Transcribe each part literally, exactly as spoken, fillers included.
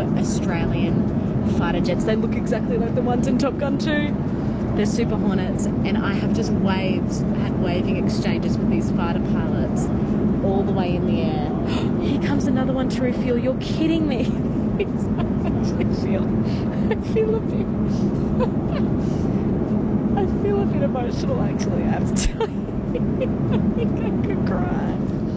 Australian fighter jets. They look exactly like the ones in Top Gun two. They're Super Hornets, and I have just waved, had waving exchanges with these fighter pilots all the way in the air. Here comes another one to refuel. You're kidding me. I actually feel, I feel a bit, I feel a bit emotional actually, I have to tell you. I think I could cry.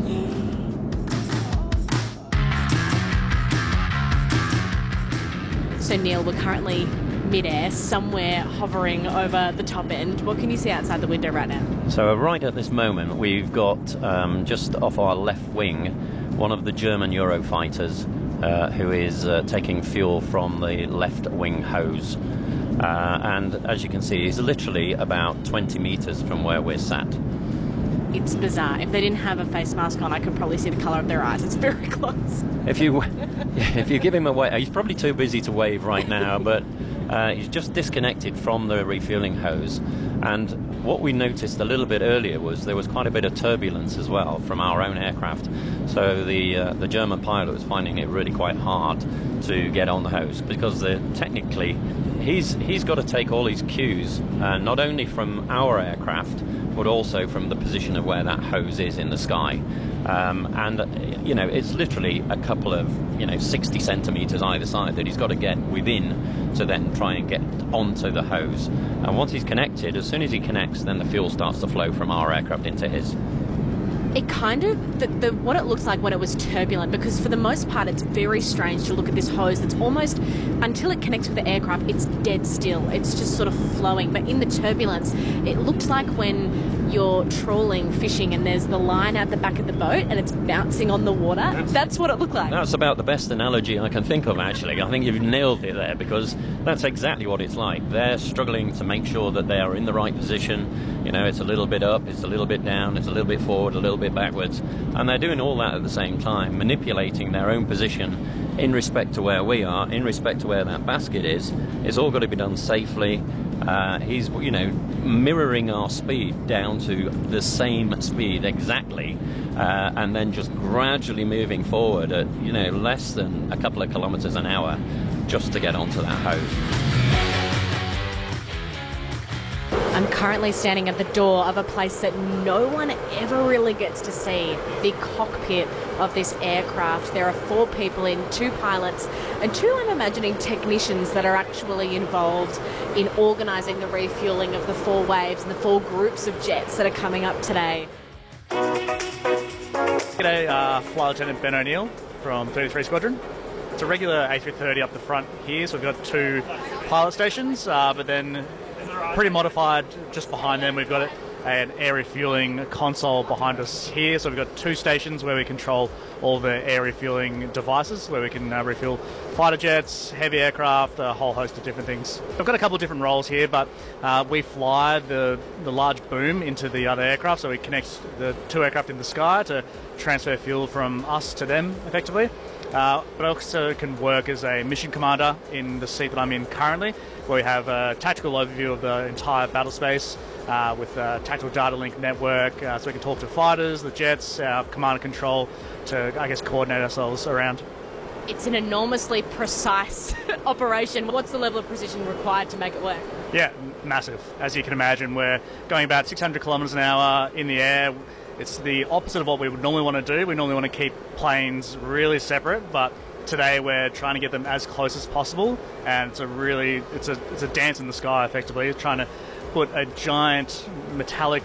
So Neil, we're currently mid-air, somewhere hovering over the top end. What can you see outside the window right now? So right at this moment, we've got um, just off our left wing, one of the German Eurofighters uh, who is uh, taking fuel from the left wing hose. Uh, and as you can see, he's literally about twenty meters from where we're sat. It's bizarre. If they didn't have a face mask on, I could probably see the colour of their eyes. It's very close. If you, if you give him a wave, he's probably too busy to wave right now, but uh, he's just disconnected from the refueling hose. And what we noticed a little bit earlier was there was quite a bit of turbulence as well from our own aircraft. So the uh, the German pilot was finding it really quite hard to get on the hose because they're technically he's he's got to take all his cues uh, not only from our aircraft but also from the position of where that hose is in the sky. Um, and, you know, it's literally a couple of, you know, sixty centimetres either side that he's got to get within to then try and get onto the hose. And once he's connected, as soon as he connects, then the fuel starts to flow from our aircraft into his. It kind of, the, the, what it looks like when it was turbulent, because for the most part it's very strange to look at this hose that's almost, until it connects with the aircraft, it's dead still. It's just sort of flowing. But in the turbulence, it looked like when you're trawling, fishing, and there's the line out the back of the boat and it's bouncing on the water. That's, that's what it looked like. That's about the best analogy I can think of, actually. I think you've nailed it there, because that's exactly what it's like. They're struggling to make sure that they are in the right position. You know, it's a little bit up, it's a little bit down, it's a little bit forward, a little bit backwards, and they're doing all that at the same time, manipulating their own position in respect to where we are, in respect to where that basket is. It's all got to be done safely. Uh, he's, you know, mirroring our speed down to the same speed exactly, uh, and then just gradually moving forward at, you know, less than a couple of kilometres an hour just to get onto that hose. I'm currently standing at the door of a place that no one ever really gets to see, the cockpit of this aircraft. There are four people in, two pilots and two, I'm imagining, technicians that are actually involved in organising the refuelling of the four waves and the four groups of jets that are coming up today. G'day, uh, Flight Lieutenant Ben O'Neill from thirty-three Squadron. It's a regular A three thirty up the front here, so we've got two pilot stations, uh, but then pretty modified just behind them. We've got it, an air refueling console behind us here, so we've got two stations where we control all the air refueling devices, where we can uh, refuel fighter jets, heavy aircraft, a whole host of different things. We've got a couple of different roles here, but uh, we fly the, the large boom into the other aircraft, so we connect the two aircraft in the sky to transfer fuel from us to them effectively. Uh, but I also can work as a mission commander in the seat that I'm in currently, where we have a tactical overview of the entire battle space uh, with a tactical data link network, uh, so we can talk to fighters, the jets, our command and control to, I guess, coordinate ourselves around. It's an enormously precise operation. What's the level of precision required to make it work? Yeah, massive. As you can imagine, we're going about six hundred kilometres an hour in the air. It's the opposite of what we would normally want to do. We normally want to keep planes really separate, but today we're trying to get them as close as possible, and it's a really, it's a, it's a dance in the sky effectively, trying to put a giant metallic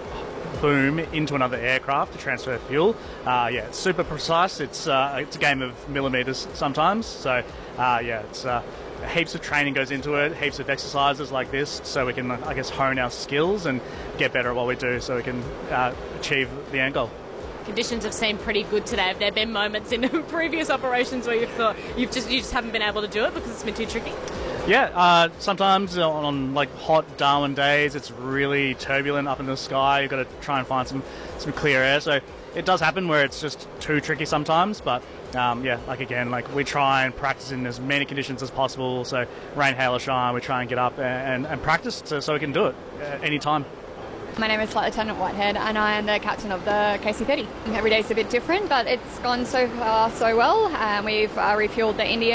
boom into another aircraft to transfer fuel. Uh, yeah, it's super precise. It's uh, it's a game of millimetres sometimes, so uh, yeah, it's uh, heaps of training goes into it, heaps of exercises like this, so we can, I guess, hone our skills and get better at what we do, so we can uh, achieve the end goal. Conditions have seemed pretty good today. Have there been moments in previous operations where you've thought you've just you just haven't been able to do it because it's been too tricky? Yeah, uh, sometimes on, on like hot Darwin days, it's really turbulent up in the sky. You've got to try and find some some clear air. So it does happen where it's just too tricky sometimes, but um, yeah, like again, like we try and practice in as many conditions as possible. So rain, hail or shine, we try and get up and, and practice to, so we can do it at any time. My name is Flight Lieutenant Whitehead and I am the captain of the K C thirty. Every day is a bit different, but it's gone so far so well. Um, we've uh, refueled the India